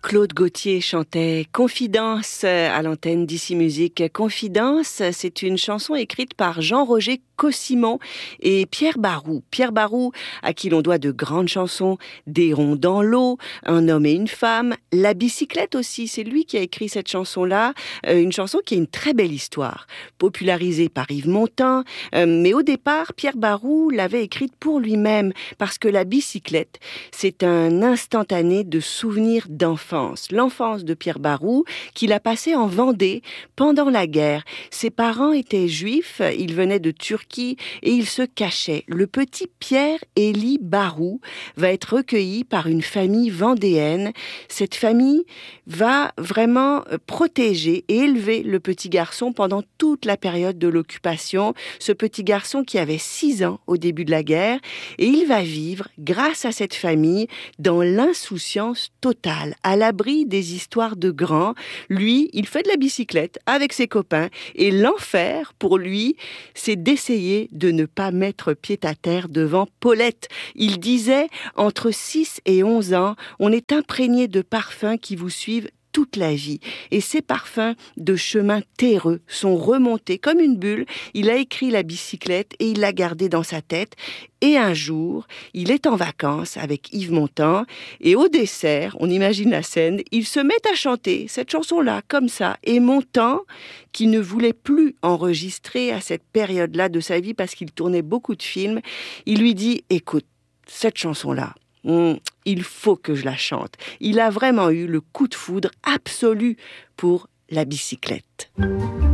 Claude Gauthier chantait Confidence à l'antenne d'Ici Musique. Confidence, c'est une chanson écrite par Jean-Roger Cossimon et Pierre Barou. Pierre Barou, à qui l'on doit de grandes chansons, Des ronds dans l'eau, Un homme et une femme, La bicyclette aussi, c'est lui qui a écrit cette chanson-là, une chanson qui a une très belle histoire, popularisée par Yves Montand, mais au départ, Pierre Barou l'avait écrite pour lui-même, parce que La bicyclette, c'est un instantané de souvenirs d'enfance. L'enfance de Pierre Barou, qu'il a passé en Vendée pendant la guerre. Ses parents étaient juifs, ils venaient de Turquie et ils se cachaient. Le petit Pierre-Élie Barou va être recueilli par une famille vendéenne. Cette famille va vraiment protéger et élever le petit garçon pendant toute la période de l'occupation. Ce petit garçon qui avait 6 ans au début de la guerre, et il va vivre, grâce à cette famille, dans l'insouciance totale, à l'abri des histoires de grands. Lui, il fait de la bicyclette avec ses copains, et l'enfer, pour lui, c'est d'essayer de ne pas mettre pied à terre devant Paulette. Il disait, entre 6 et 11 ans, on est imprégné de parfums qui vous suivent toute la vie. Et ces parfums de chemins terreux sont remontés comme une bulle. Il a écrit La bicyclette et il l'a gardé dans sa tête. Et un jour, il est en vacances avec Yves Montand et au dessert, on imagine la scène, ils se mettent à chanter cette chanson-là, comme ça. Et Montand, qui ne voulait plus enregistrer à cette période-là de sa vie parce qu'il tournait beaucoup de films, il lui dit, écoute, cette chanson-là, il faut que je la chante. Il a vraiment eu le coup de foudre absolu pour La bicyclette.